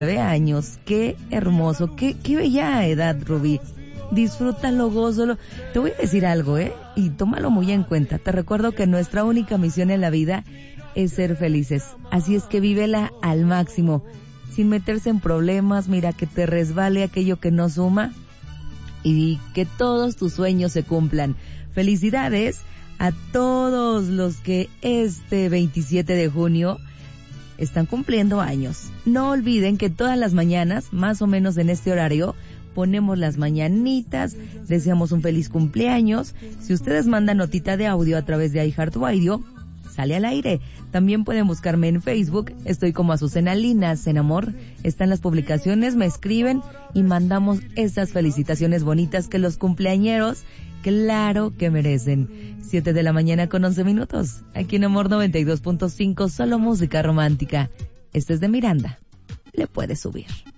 años, qué hermoso, qué bella edad, Rubí. Disfrútalo, gózalo. Te voy a decir algo, y tómalo muy en cuenta. Te recuerdo que nuestra única misión en la vida es ser felices. Así es que vívela al máximo, sin meterse en problemas. Mira, que te resbale aquello que no suma y que todos tus sueños se cumplan. Felicidades a todos los que este 27 de junio están cumpliendo años. No olviden que todas las mañanas, más o menos en este horario, ponemos las mañanitas, deseamos un feliz cumpleaños. Si ustedes mandan notita de audio a través de iHeartRadio, sale al aire. También pueden buscarme en Facebook, estoy como Azucena Linas en Amor. Están las publicaciones, me escriben y mandamos esas felicitaciones bonitas que los cumpleañeros, claro que merecen. 7 de la mañana con 11 minutos. Aquí en Amor 92.5, solo música romántica. Este es de Miranda. Le puedes subir.